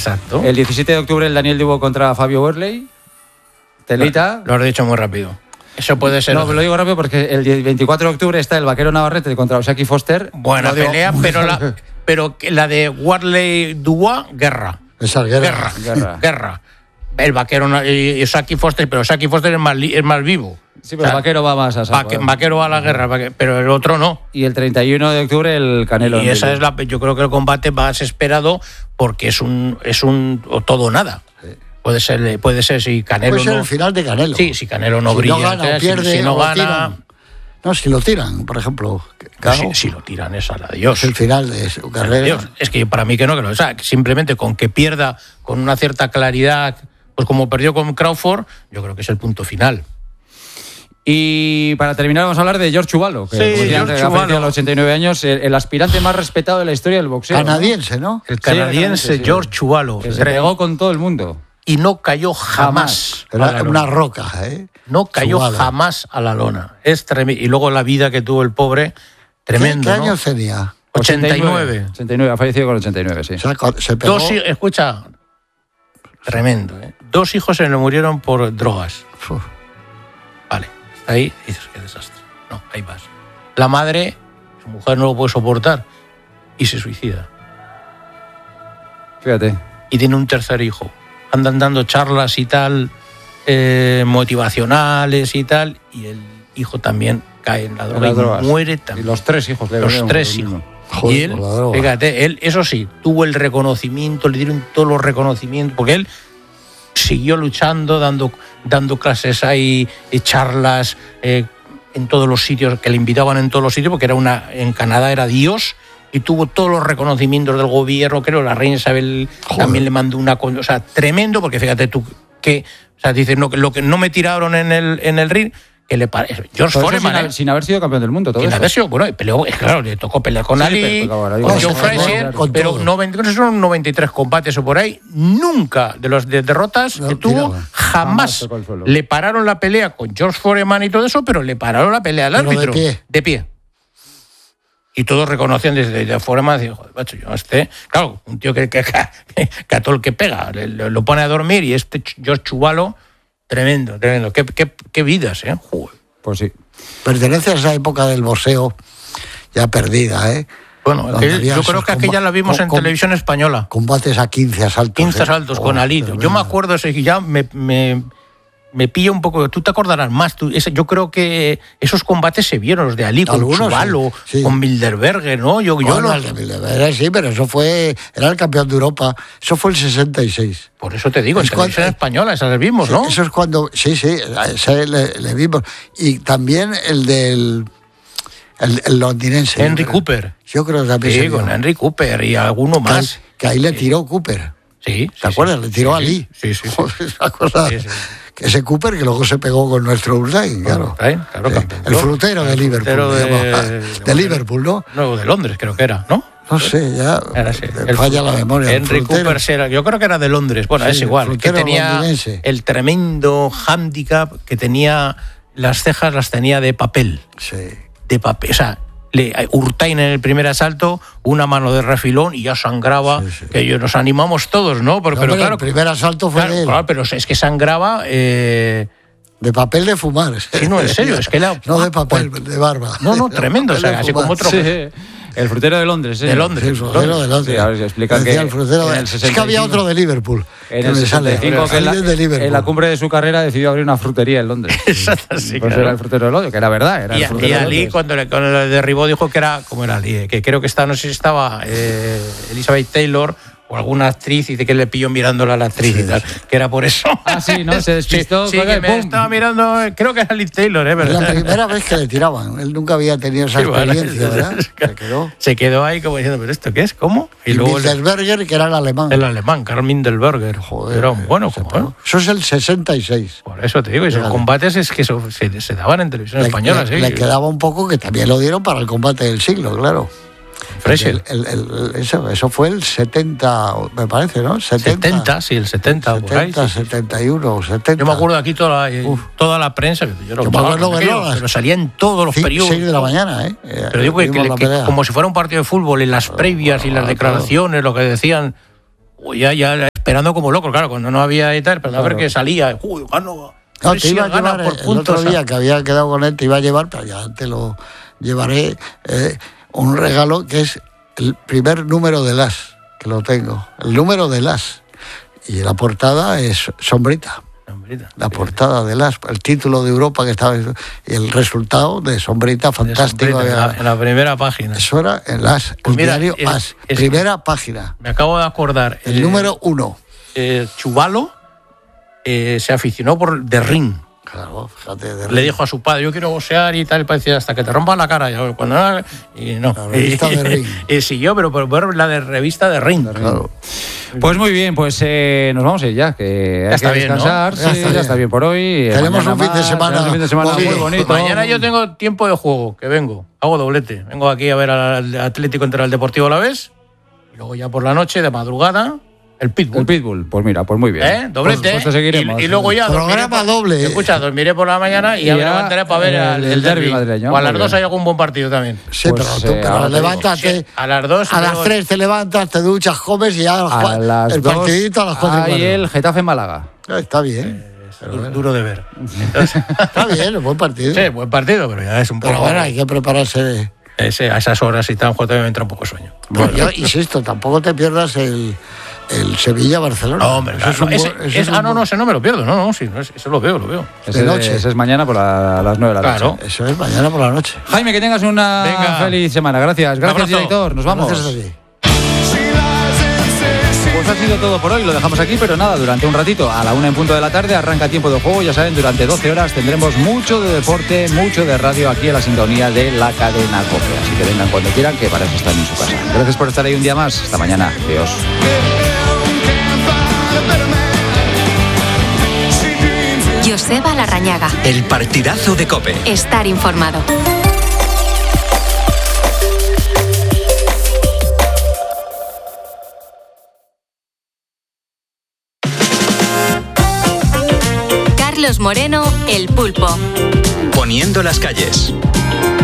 Exacto. El 17 de octubre el Daniel Dubois contra Fabio Worley. Telita. Lo has dicho muy rápido. Eso puede ser. No, lo digo rápido porque el 24 de octubre está el Vaquero Navarrete contra Osaki Foster. Buena pelea, pero la de Worley Dubois, guerra. Esa Guerra. El Vaquero y Osaki Foster, pero Osaki Foster es más vivo. Sí, pero el Vaquero va más a saco. Vaquero va a la guerra, pero el otro no. Y el 31 de octubre el Canelo. Y esa es yo creo que el combate más esperado porque es un o todo o nada. Sí. Puede ser si Canelo puede ser el final de Canelo. Sí, si Canelo no brilla, no gana, pierde, si no gana. No, si lo tiran, por ejemplo. Claro, si lo tiran es al adiós. Es el final de su carrera. Es que para mí que no, o sea, simplemente con que pierda con una cierta claridad, pues como perdió con Crawford, yo creo que es el punto final. Y para terminar vamos a hablar de George Chuvalo, que George Chuvalo, a los 89 años, el aspirante más respetado de la historia del boxeo. Canadiense, ¿no? El canadiense George Chuvalo. Que se pegó con todo el mundo. Y no cayó jamás. Era una roca, ¿eh? No cayó jamás a la lona. Es tremendo. Y luego la vida que tuvo el pobre, tremendo. ¿Qué años tenía? 89. 89, ha fallecido con 89, sí. O sea, se pegó... Escucha, tremendo, ¿eh? 2 hijos se le murieron por drogas. Uf. Vale, está ahí y dices, qué desastre. No, ahí vas. La madre, su mujer no lo puede soportar y se suicida. Fíjate. Y tiene un tercer hijo. Andan dando charlas y tal, motivacionales y tal, y el hijo también cae en la droga y muere también. Y los 3 hijos. Los 3 hijos. Joder, y él, fíjate, él, eso sí, tuvo el reconocimiento, le dieron todos los reconocimientos, porque él siguió luchando, dando clases ahí, charlas en todos los sitios, que le invitaban en todos los sitios, porque en Canadá era Dios, y tuvo todos los reconocimientos del gobierno, creo, la reina Isabel también le mandó una cosa, o sea, tremendo, porque fíjate tú, que, o sea, dices, no, lo que no me tiraron en el ring, que le parece. George Foreman, sin haber sido campeón del mundo, todo sin eso. haber sido, bueno, peleó, claro, le tocó pelear con Ali, con Joe Frazier, pero son 93 combates o por ahí, nunca de las derrotas que tuvo, jamás le pararon la pelea con George Foreman y todo eso, pero le pararon la pelea al árbitro. De pie. Y todos reconocían desde Foreman, digo, joder, macho, yo claro, un tío que a todo el que pega, lo pone a dormir, y George Chuvalo, tremendo. Qué vidas, ¿eh? Joder. Pues sí. Pertenece a esa época del boxeo ya perdida, ¿eh? Bueno, yo creo que aquella la vimos en televisión española. Combates a 15 asaltos. 15 asaltos con Ali. Yo me acuerdo, ya me pilla un poco. Tú te acordarás más. Yo creo que esos combates se vieron, los de Ali, con Chuvalo, sí. Con Bilderberger, ¿no? El de Bilderberger, sí, pero era el campeón de Europa. Eso fue el 66. Por eso te digo, en televisión española, esa le vimos, ¿no? Eso es cuando... Sí, ese le vimos. Y también el del... El londinense. Henry Cooper. Yo creo que también. Sí, con Henry Cooper y alguno más. Que ahí le tiró Cooper. Sí. ¿Te acuerdas? Le tiró a Ali. Sí. Esa cosa... Sí. Ese Cooper que luego se pegó con nuestro Urdain, claro. Claro, el frutero de Liverpool. De Liverpool, ¿no? No, de Londres creo que era, ¿no? No sé, ya falla la memoria. Henry Cooper, yo creo que era de Londres. Bueno, es igual. Que tenía londinense. El tremendo hándicap que tenía, las cejas las tenía de papel. Sí. De papel, o sea... Urtain en el primer asalto, una mano de refilón y ya sangraba, que nos animamos todos, ¿no? Pero claro, el primer asalto fue de él. Claro, pero es que sangraba... De papel de fumar. Sí, no, en serio, es que no de papel, de barba. No, tremendo, o sea, así como otro... Sí. El frutero de Londres, ¿eh? De Londres. El frutero de Londres. Sí, a ver si explican que... Es que había otro de Liverpool. En el 65, en la cumbre de su carrera decidió abrir una frutería en Londres. Exacto, sí, pues era el frutero de Londres, que era verdad. Y Ali, cuando le derribó, dijo que era... ¿Cómo era Ali? Que creo que no sé si estaba Elizabeth Taylor... o alguna actriz, y dice que le pilló mirándola a la actriz y tal, que era por eso. Ah, sí, ¿no? Se despistó. Sí, que me estaba mirando, creo que era Liz Taylor, ¿verdad? La primera vez que le tiraban, él nunca había tenido esa experiencia, ¿verdad? Se quedó ahí como diciendo, ¿pero esto qué es? ¿Cómo? Y luego Bilderberger, que era el alemán. El alemán, Karl Bilderberger. Joder. Era bueno, como. Eso es el 66. Por eso te digo, esos combates es que se daban en televisión española. Le quedaba un poco, que también lo dieron para el combate del siglo, claro. Eso fue el 70, me parece, ¿no? 70, sí, el 70. 70, por ahí, 71, 70. Yo me acuerdo aquí toda la prensa, yo no pero salía en todos los periódicos. 6 de la mañana, ¿eh? Pero digo que como si fuera un partido de fútbol, en las previas y las declaraciones, lo que decían, ya esperando como loco, claro, cuando no había y tal, esperando a ver que salía. Uy, gano. No, te iba a llevar por puntos, el otro día que había quedado con él, te iba a llevar, pero ya te lo llevaré, un regalo que es el primer número del As, que lo tengo, el número del As. Y la portada es Sombrita. La portada del As, el título de Europa que estaba, y el resultado de Sombrita, fantástico. De Sombrita, en la primera página. Eso era el As, pues el diario As, primera página. Me acabo de acordar. El número 1. Chuvalo se aficionó por The Ring. Claro, fíjate. Le dijo a su padre, yo quiero boxear y tal, y decía, hasta que te rompan la cara. Y no. La revista de Ring. Y siguió, pero por la de revista de Ring. Claro. Pues muy bien, pues nos vamos a ir ya, que hay que descansar. Bien, ¿no? Ya está bien por hoy. Tenemos un fin de semana muy bonito. Pues mañana yo tengo tiempo de juego, que vengo, hago doblete. Vengo aquí a ver al Atlético contra el Deportivo Alavés, y luego ya por la noche, de madrugada, el Pitbull. Pues mira, pues muy bien. Doblete. Pues te seguiremos. Y luego ya programa doble. Escucha, dormiré por la mañana y ya me levantaré para ver el derbi madrileño. O a las 2 hay algún buen partido también. Sí, pues, pero levántate. A las 2. A las 3 te levantas, te duchas, comes y ya el partidito a las 4. Hay el Getafe Málaga. Está bien. Duro de ver. Entonces, está bien, es buen partido. Sí, buen partido, pero ya es un poco. Pero bueno, hay que prepararse. A esas horas y tan fuerte me entra un poco de sueño. Bueno, yo insisto, tampoco te pierdas el Sevilla-Barcelona. No, hombre, claro. Ese no me lo pierdo. No, sí, eso lo veo. De noche. Ese es mañana por las 9 de la noche. Eso es mañana por la noche. Jaime, que tengas una feliz semana. Gracias, director. Nos vamos. Gracias a ti. Pues ha sido todo por hoy, lo dejamos aquí, pero nada, durante un ratito, a la 1 en punto de la tarde, arranca Tiempo de Juego. Ya saben, durante 12 horas tendremos mucho de deporte, mucho de radio aquí en la sintonía de la cadena COPE. Así que vengan cuando quieran, que para eso están en su casa. Gracias por estar ahí un día más. Hasta mañana. Adiós. Joseba Larrañaga. El partidazo de COPE. Estar informado. Carlos Moreno, El Pulpo. Poniendo las calles.